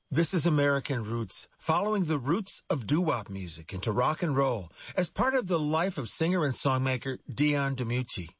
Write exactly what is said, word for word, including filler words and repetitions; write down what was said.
This is American Roots, following the roots of doo-wop music into rock and roll as part of the life of singer and songmaker Dion DiMucci.